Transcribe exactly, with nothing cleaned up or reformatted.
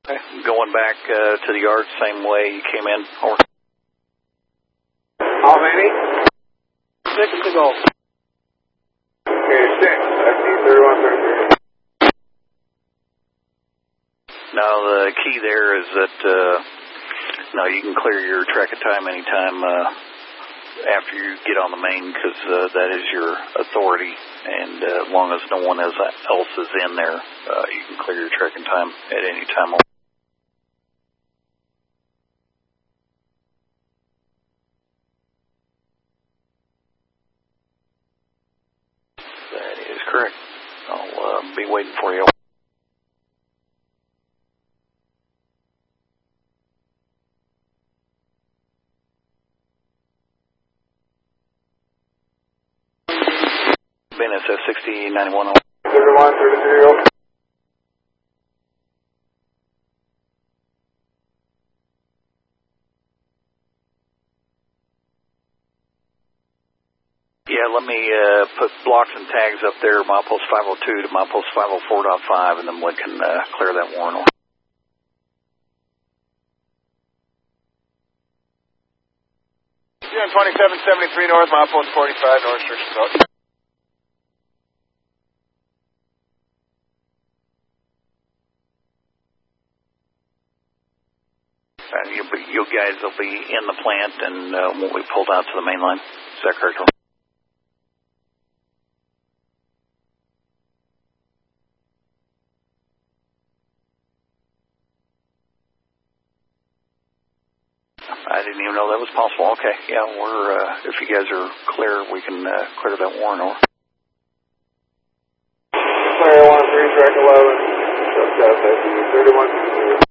Okay. Going back uh, to the yard, same way you came in. Over. How many? Six to go. Okay, six. I see thirty-one, thirty-three. Now, the key there is that uh, no, you can clear your track of time anytime uh, after you get on the main, because uh, that is your authority, and uh, as long as no one else is in there, uh, you can clear your track of time at any time. That is correct. I'll uh, be waiting for you. B N S F sixty ninety-one. thirty-one, thirty-three, over. Yeah, let me uh, put blocks and tags up there, milepost five oh two to milepost five oh four point five, and then we can uh, clear that warrant. Yeah, twenty-seven seventy-three north, milepost forty-five, no restrictions out. And you, you guys will be in the plant and uh, won't be pulled out to the main line. Is that correct? I didn't even know that was possible. Okay, yeah, we're, uh, if you guys are clear, we can uh, clear that warrant over. Clear one three, track eleven, just outside the thirty-one.